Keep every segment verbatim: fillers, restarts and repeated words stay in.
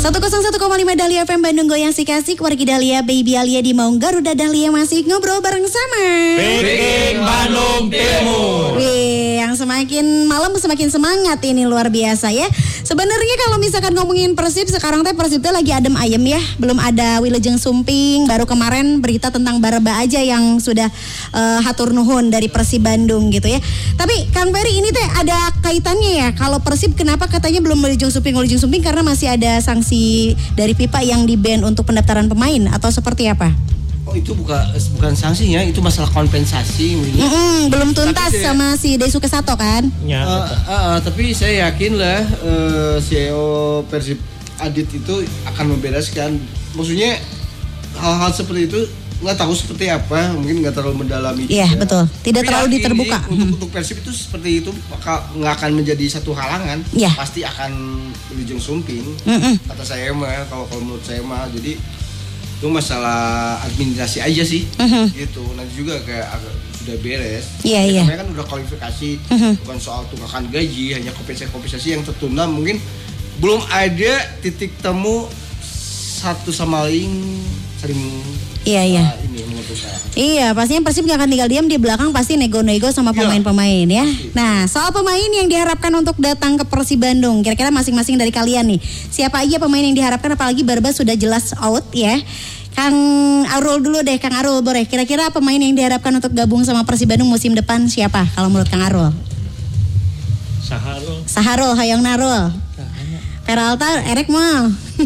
seratus satu koma lima Dahlia F M Bandung Goyang Sikasik. Wargi Dahlia, Baby Alia di Maung Garuda Dahlia masih ngobrol bareng sama Bikin Bandung Timur. Wih, yang semakin malam semakin semangat ini, luar biasa ya. Sebenarnya kalau misalkan ngomongin Persib sekarang teh Persib teh lagi adem ayem ya. Belum ada Wilujeng Sumping, baru kemarin berita tentang Baraba aja yang sudah uh, hatur nuhun dari Persib Bandung gitu ya. Tapi Kang Ferry ini teh ada kaitannya ya. Kalau Persib kenapa katanya belum Wilujeng Sumping Wilujeng Sumping karena masih ada sanksi dari FIFA yang di-ban untuk pendaftaran pemain atau seperti apa? Oh itu bukan bukan sanksinya, itu masalah kompensasi. Mm-mm, belum tuntas saya, sama si Daisuke Sato kan? Ya, uh, uh, uh, tapi saya yakin lah uh, C E O Persib Adit itu akan membereskan. Maksudnya hal-hal seperti itu nggak tahu seperti apa, mungkin nggak terlalu mendalami. Iya ya. Betul, tidak tapi terlalu diterbuka. Untuk, hmm. untuk Persib itu seperti itu nggak akan menjadi satu halangan, ya. Pasti akan Wilujeng Sumping. Mm-mm. Kata saya mah, kalau kalau menurut saya mah, jadi itu masalah administrasi aja sih, uh-huh. gitu. Nanti juga kayak agak sudah beres. Iya yeah, iya. Yeah. Kemarin kan udah kualifikasi, uh-huh. bukan soal tunggakan gaji, hanya kompensasi-kompensasi yang tertunda. Mungkin belum ada titik temu satu sama lain saling. Iya iya. Uh, ini memutuskan. Iya, pastinya Persib gak akan tinggal diam di belakang, pasti nego-nego sama pemain-pemain ya. Nah, soal pemain yang diharapkan untuk datang ke Persib Bandung, kira-kira masing-masing dari kalian nih, siapa aja pemain yang diharapkan, apalagi Barba sudah jelas out ya. Kang Arul dulu deh, Kang Arul boleh. Kira-kira pemain yang diharapkan untuk gabung sama Persib Bandung musim depan siapa kalau menurut Kang Arul? Saharul. Saharul, Hayong Narul. Peralta, Erek mah.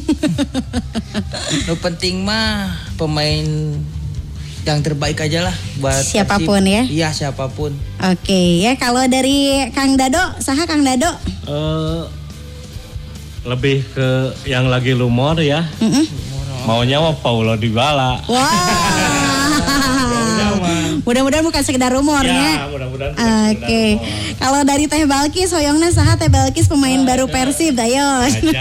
No penting mah pemain yang terbaik aja lah buat siapapun Persib. Ya. Iya siapapun. Oke ya, kalau dari Kang Dado, saha Kang Dado? Uh, lebih ke yang lagi lumor ya. Mm-mm. Maunya mah Paulo Dybala. Wah. Mudah-mudahan bukan sekedar rumornya. Ya, mudah-mudahan. Oke. Okay. Kalau dari Teh Balkis, hoyongna saha Teh Balkis pemain oh, baru Persib, ayo. Raja.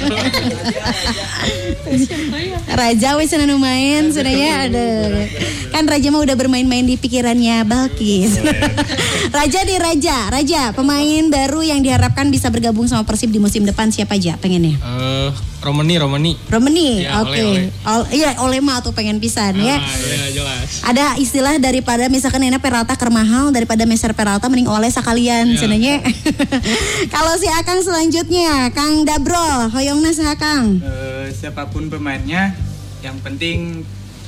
Raja wis cenah main, sebenarnya ada. Kan Raja mah udah bermain-main di pikirannya Balkis. Raja di Raja, Raja pemain baru yang diharapkan bisa bergabung sama Persib di musim depan siapa aja pengennya? Uh, Romani, Romani. Romani, ya, oke. Okay. Iya, oleh mah tuh pengen pisan ah, ya. Iya, jelas. Ada istilah daripada misalkan ini Peralta keur mahal daripada meser Peralta mending oleh sakalian ya. Cenanya. Kalau si Akang selanjutnya, Kang Dabro, hoyongna saha Kang? Uh, siapapun pemainnya, yang penting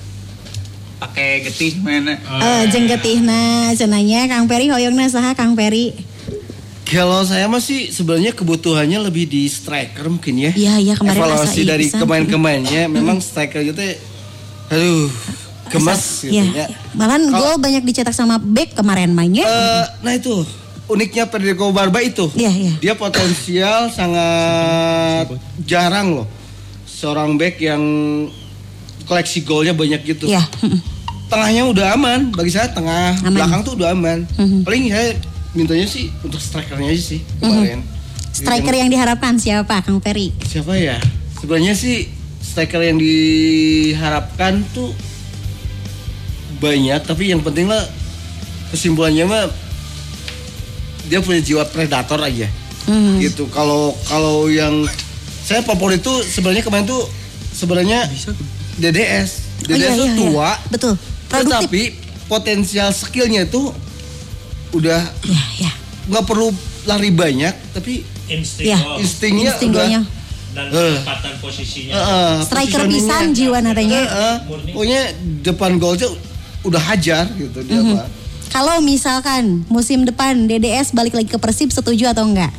pakai getih mana. Eh, uh, jeung getihna cenanya. Kang Ferry hoyongna saha Kang Ferry? Kalau saya masih sebenarnya kebutuhannya lebih di striker mungkin ya. Iya iya kemarin evaluasi dari kemain-kemainnya memang striker gitu aduh gemas gitu ya. Malahan gol banyak dicetak sama bek kemarin mainnya. Uh, nah itu uniknya Federico Barba itu. Iya iya. Dia potensial sangat jarang loh. Seorang bek yang koleksi golnya banyak gitu. Iya. Tengahnya udah aman bagi saya, tengah aman. Belakang tuh udah aman. Mm-hmm. Paling saya mintanya sih untuk strikernya aja sih kemarin. Mm-hmm. Striker yang, yang diharapkan siapa Kang Ferry? Siapa ya? Sebenarnya sih striker yang diharapkan tuh banyak, tapi yang penting lah kesimpulannya mah dia punya jiwa predator aja. Mm-hmm. Gitu. Kalau kalau yang saya favorit tuh sebenarnya kemarin tuh sebenarnya D D S. D D S oh, iya, tuh iya, tua. Iya. Betul. Produktif. Tetapi potensial skillnya itu udah ya, ya. Nggak perlu lari banyak, tapi insting ya. instingnya udah dan kecepatan uh, posisinya. Uh, striker pisan jiwa natanya. Uh, uh, pokoknya depan golnya udah hajar gitu dia mm-hmm. Pak. Kalau misalkan musim depan D D S balik lagi ke Persib, setuju atau enggak?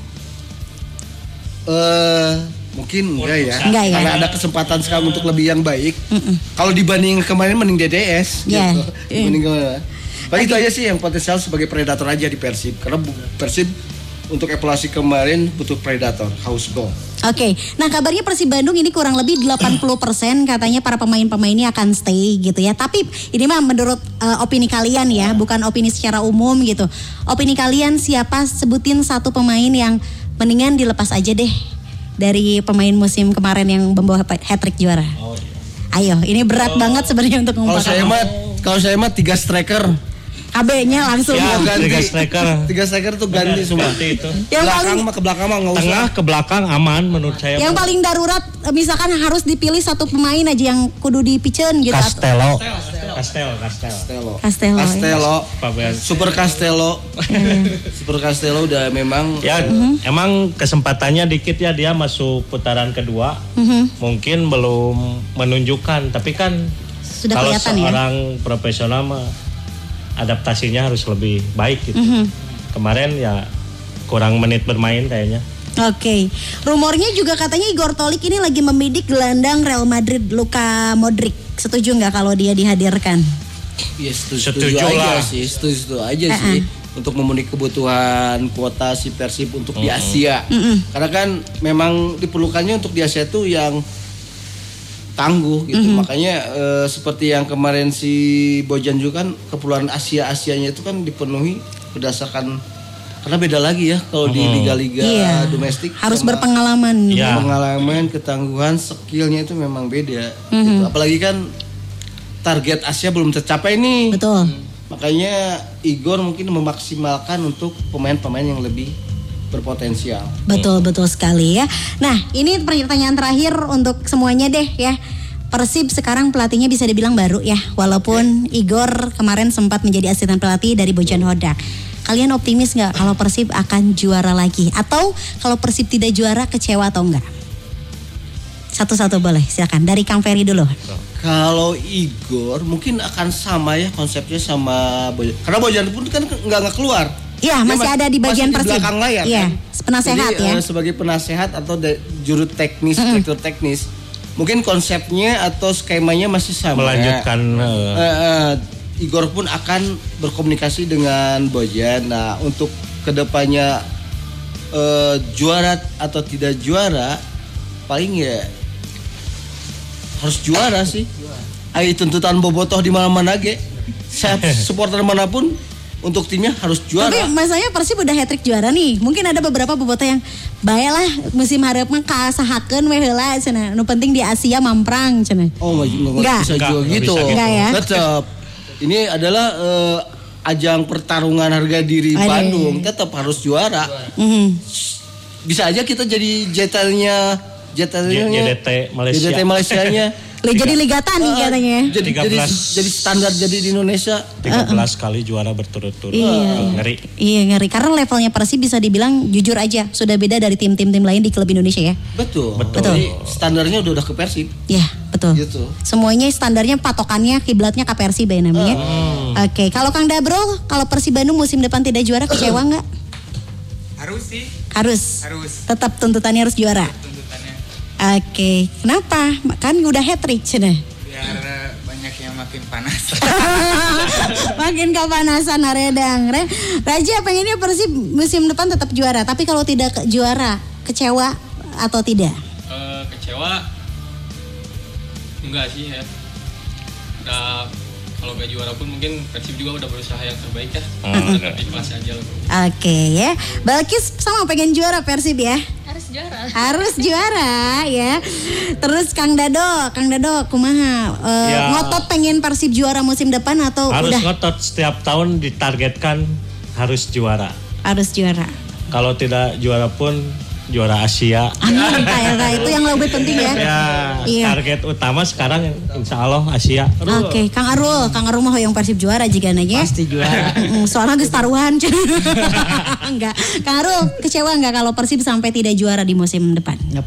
Eh uh, mungkin enggak ya. Enggak ya. Karena ada kesempatan sekarang untuk lebih yang baik. Kalau dibanding kemarin mending D D S yeah. gitu. Yeah. Mending kemana? Paling itu aja sih yang potensial sebagai predator aja di Persib. Karena Persib untuk evaluasi kemarin butuh predator, haus gol. Oke, okay. Nah kabarnya Persib Bandung ini kurang lebih delapan puluh persen katanya para pemain-pemainnya akan stay gitu ya. Tapi ini mah menurut uh, opini kalian ya, bukan opini secara umum gitu. Opini kalian siapa, sebutin satu pemain yang mendingan dilepas aja deh dari pemain musim kemarin yang membawa hat-trick juara. Oh, iya. Ayo, ini berat oh. banget sebenarnya untuk ngomong. Kalau saya mah, kalau saya mah tiga striker. K B-nya langsung. Ya, ganti. tiga striker. Tiga striker tuh ganti semua. Ganti itu. Yang belakang paling mah ke belakang mah nggak usah. Tengah ke belakang aman menurut saya. yang paling darurat misalkan harus dipilih satu pemain aja yang kudu dipicen gitu. Castello. Castello, Castello. Castello. Castello, ya. Castello. Fabian. Super Castello. Super Castello udah memang Ya, Mhm. emang kesempatannya dikit ya dia masuk putaran kedua. Mhm. Mungkin belum menunjukkan, tapi kan Sudah kalau kelihatan ya. seorang profesional mah adaptasinya harus lebih baik gitu. Mhm. Kemarin ya kurang menit bermain kayaknya. Oke, rumornya juga katanya Igor Tolik ini lagi membidik gelandang Real Madrid Luka Modric. Setuju nggak kalau dia dihadirkan? ya setuju, Setuju setuju aja lah. sih, setuju, setuju aja Uh-uh. sih untuk memenuhi kebutuhan kuota si Persib untuk di Asia. Mm-mm. Karena kan memang diperlukannya untuk di Asia tuh yang tangguh gitu. Makanya eh, seperti yang kemarin si Bojan juga kan kepulauan Asia-Asianya itu kan dipenuhi berdasarkan karena beda lagi ya kalau di liga-liga Iya. domestik Harus sama berpengalaman. Iya. pengalaman, ketangguhan, skillnya itu memang beda. Gitu. Apalagi kan target Asia belum tercapai nih. Betul. Makanya Igor mungkin memaksimalkan untuk pemain-pemain yang lebih berpotensial. Betul, betul sekali ya. Nah, ini pertanyaan terakhir untuk semuanya deh ya. Persib sekarang pelatihnya bisa dibilang baru ya. Walaupun Igor kemarin sempat menjadi asisten pelatih dari Bojan Hodak. Kalian optimis nggak kalau Persib akan juara lagi? Atau kalau Persib tidak juara kecewa atau enggak? Satu-satu boleh, silakan. Dari Kang Ferry dulu. Kalau Igor mungkin akan sama ya konsepnya sama Bojan. Karena Bojan pun kan nggak nggak keluar. Iya, Dia masih mas- ada di bagian masih Persib. di belakang layar Iya, kan. penasehat Jadi, ya. eh, sebagai penasehat atau de- juru teknis, direktur teknis. Mungkin konsepnya atau skemanya masih sama. Melanjutkan eh, Eh, eh, Igor pun akan berkomunikasi dengan Bojan. Nah, untuk kedepannya eh, juara atau tidak juara, paling ya harus juara sih. Ayo tuntutan bobotoh di mana-mana ge. Saya supporter manapun untuk timnya harus juara. Tapi masanya Persib udah hat-trick juara nih. Mungkin ada beberapa bobotoh yang baiklah musim hareup mah kaasahakeun we heula cenah. Nu penting di Asia mamprang cenah. Oh, nggak nggak Enggak. bisa Enggak, juga nggak gitu. bisa gitu. Enggak ya? Tetap. Ini adalah eh, ajang pertarungan harga diri Aduh. Bandung. Tetap harus juara. Mhm. Bisa aja kita jadi jetelnya jetelnya J D T Malaysia. J D T Malaysianya. Li- Jadi Liga Tani Ah, katanya. Jadi, tiga jadi, belas. jadi standar jadi di Indonesia. tiga belas kali juara berturut-turut. Iya. Ngeri. Iya ngeri karena levelnya Persib bisa dibilang jujur aja sudah beda dari tim-tim tim lain di klub Indonesia ya. Betul. Betul. Jadi standarnya udah udah ke Persib. Ya betul. Gitu. Semuanya standarnya patokannya kiblatnya ke Persib ya namanya. Oke kalau Kang Dabro kalau Persib Bandung musim depan tidak juara kecewa nggak? Harus sih, Harus. harus Tetap tuntutannya harus juara. tuntutannya Oke kenapa? Kan udah hat-trick cenah. biar eh, banyak yang makin panas. Makin kepanasan Aredang. Re- Raja pengennya Persib musim depan tetap juara. Tapi kalau tidak ke- juara, kecewa atau tidak? Eh, kecewa enggak sih ya. Udah kalau gak juara pun mungkin Persib juga udah berusaha yang terbaik ya. Tetap ikhlas aja lah. Oke ya. Balkis sama pengen juara Persib ya? Harus juara. Harus juara ya. Terus Kang Dado, Kang Dado kumaha? Eh, Ya. Ngotot pengen Persib juara musim depan atau Harus udah ngotot setiap tahun ditargetkan harus juara. harus juara? Kalau tidak juara pun juara Asia. Amin, Pak Elka. Itu yang lebih penting ya. Ya, Iya. target utama sekarang insya Allah Asia. Oke, Kang Arul, Kang Arul mah hoyong Persib juara jika nanya. Pasti juara. Mm, soalnya geus taruhan. Enggak. Kang Arul, kecewa enggak kalau Persib sampai tidak juara di musim depan?